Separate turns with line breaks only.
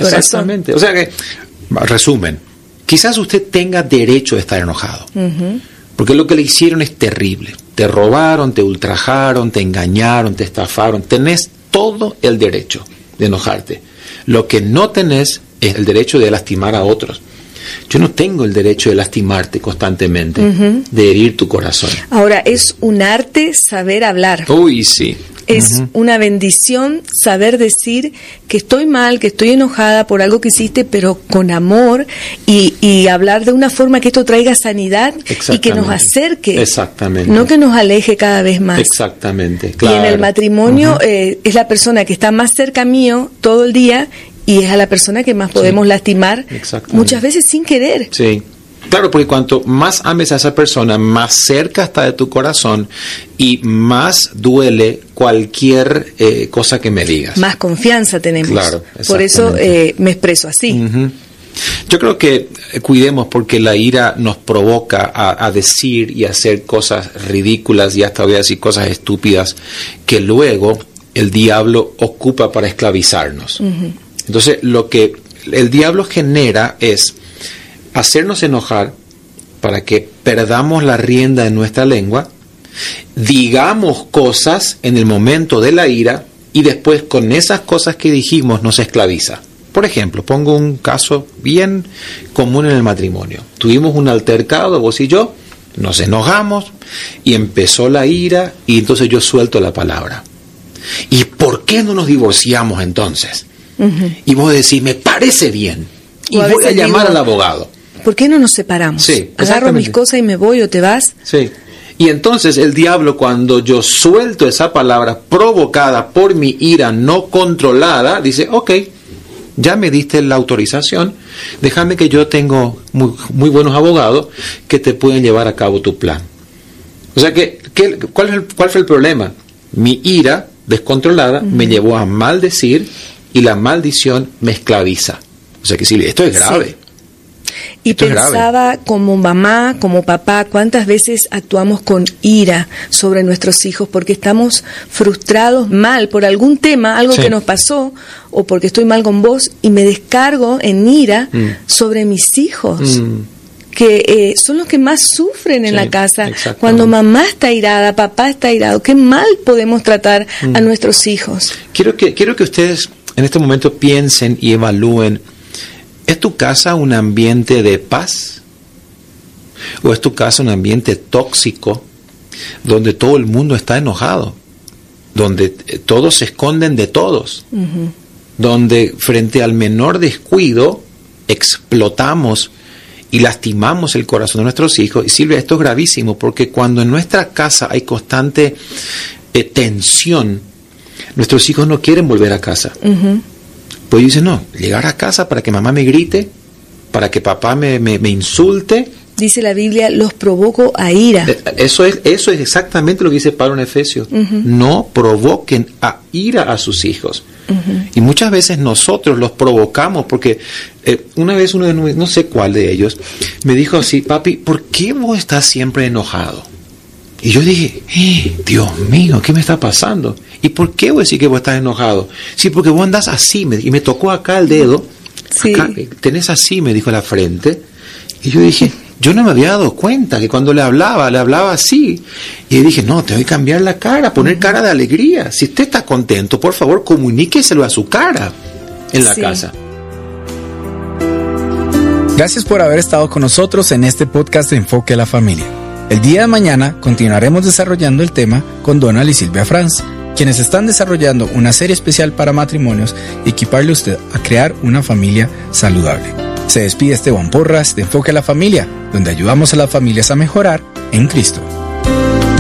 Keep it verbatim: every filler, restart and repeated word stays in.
corazón.
Exactamente. O sea que, resumen, quizás usted tenga derecho de estar enojado. Uh-huh. Porque lo que le hicieron es terrible. Te robaron, te ultrajaron, te engañaron, te estafaron. Tenés todo el derecho de enojarte. Lo que no tenés es el derecho de lastimar a otros. Yo no tengo el derecho de lastimarte constantemente, uh-huh. de herir tu corazón.
Ahora, es un arte saber hablar.
Uy, sí.
Es uh-huh. una bendición saber decir que estoy mal, que estoy enojada por algo que hiciste, pero con amor, y, y hablar de una forma que esto traiga sanidad y que nos acerque.
Exactamente.
No que nos aleje cada vez más.
Exactamente, claro.
Y en el matrimonio uh-huh. eh, es la persona que está más cerca mío todo el día y es a la persona que más podemos sí. lastimar muchas veces sin querer.
Sí. Claro, porque cuanto más ames a esa persona, más cerca está de tu corazón y más duele cualquier eh, cosa que me digas.
Más confianza tenemos.
Claro,
por eso eh, me expreso así.
Uh-huh. Yo creo que cuidemos porque la ira nos provoca a, a decir y hacer cosas ridículas y hasta voy a decir cosas estúpidas que luego el diablo ocupa para esclavizarnos. Uh-huh. Entonces, lo que el diablo genera es hacernos enojar para que perdamos la rienda de nuestra lengua, digamos cosas en el momento de la ira y después con esas cosas que dijimos nos esclaviza. Por ejemplo, pongo un caso bien común en el matrimonio. Tuvimos un altercado, vos y yo, nos enojamos y empezó la ira y entonces yo suelto la palabra. ¿Y por qué no nos divorciamos entonces? Uh-huh. Y vos decís, me parece bien y voy a llamar digo, al abogado.
¿Por qué no nos separamos?
Sí,
agarro mis cosas y me voy o te vas.
Sí. Y entonces el diablo, cuando yo suelto esa palabra provocada por mi ira no controlada, dice, ok, ya me diste la autorización, déjame que yo tengo muy, muy buenos abogados que te pueden llevar a cabo tu plan. O sea, que, que ¿cuál, es el, ¿cuál fue el problema? Mi ira descontrolada uh-huh. me llevó a maldecir y la maldición me esclaviza. O sea que sí, esto es grave. Sí.
Y Esto pensaba como mamá, como papá, cuántas veces actuamos con ira sobre nuestros hijos porque estamos frustrados mal por algún tema, algo sí. que nos pasó, o porque estoy mal con vos y me descargo en ira mm. sobre mis hijos. Mm. que eh, son los que más sufren en sí, la casa. Cuando mamá está irada, papá está irado, qué mal podemos tratar mm. a nuestros hijos.
Quiero que, quiero que ustedes en este momento piensen y evalúen. ¿Es tu casa un ambiente de paz? ¿O es tu casa un ambiente tóxico donde todo el mundo está enojado? Donde todos se esconden de todos. Uh-huh. Donde frente al menor descuido explotamos y lastimamos el corazón de nuestros hijos. Y Silvia, esto es gravísimo porque cuando en nuestra casa hay constante eh, tensión, nuestros hijos no quieren volver a casa. Uh-huh. Pues dice, no, llegar a casa para que mamá me grite, para que papá me, me, me insulte.
Dice la Biblia, los provoco a ira.
Eso es, eso es exactamente lo que dice Pablo en Efesios. Uh-huh. No provoquen a ira a sus hijos. Uh-huh. Y muchas veces nosotros los provocamos, porque eh, una vez uno de no sé cuál de ellos me dijo así, papi, ¿por qué vos estás siempre enojado? Y yo dije, eh, Dios mío, ¿qué me está pasando? ¿Y por qué vos decís que vos estás enojado? Sí, porque vos andás así, me, y me tocó acá el dedo, sí. acá, tenés así, me dijo la frente, y yo dije, yo no me había dado cuenta que cuando le hablaba, le hablaba así, y le dije, no, tengo que cambiar la cara, poner uh-huh. cara de alegría, si usted está contento, por favor, comuníqueselo a su cara en la sí. casa.
Gracias por haber estado con nosotros en este podcast de Enfoque a la Familia. El día de mañana continuaremos desarrollando el tema con Donald y Silvia Franz, quienes están desarrollando una serie especial para matrimonios y equiparle a usted a crear una familia saludable. Se despide Esteban Porras de Enfoque a la Familia, donde ayudamos a las familias a mejorar en Cristo.